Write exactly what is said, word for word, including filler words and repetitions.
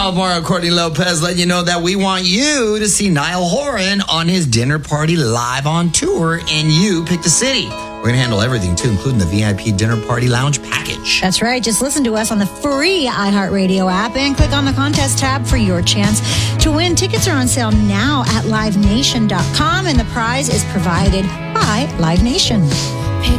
Alvaro Courtney Lopez letting you know that we want you to see Niall Horan on his dinner party live on tour, and you pick the city. We're going to handle everything, too, including the V I P dinner party lounge package. That's right. Just listen to us on the free iHeartRadio app and click on the contest tab for your chance to win. Tickets are on sale now at live nation dot com, and the prize is provided by Live Nation.